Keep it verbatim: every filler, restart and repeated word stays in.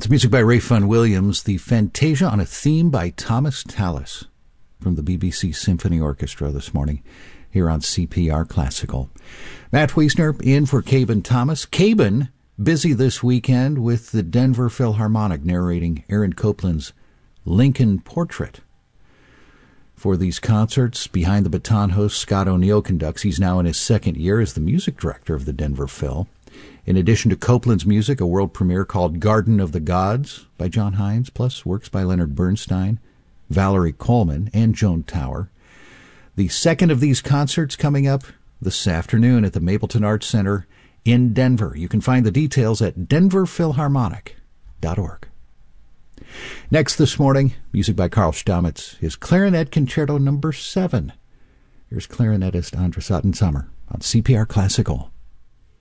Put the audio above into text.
It's music by Rayfun Williams, the Fantasia on a Theme by Thomas Tallis from the B B C Symphony Orchestra this morning here on C P R Classical. Matt Wiesner in for Caben Thomas. Caben busy this weekend with the Denver Philharmonic narrating Aaron Copland's Lincoln Portrait. For these concerts, Behind the Baton host Scott O'Neill conducts. He's now in his second year as the music director of the Denver Phil. In addition to Copland's music, a world premiere called Garden of the Gods by John Hines, plus works by Leonard Bernstein, Valerie Coleman, and Joan Tower. The second of these concerts coming up this afternoon at the Mapleton Arts Center in Denver. You can find the details at denver philharmonic dot org. Next this morning, music by Carl Stamitz, his Clarinet Concerto number seven. Here's clarinetist Andras Ottenshammer on C P R Classical.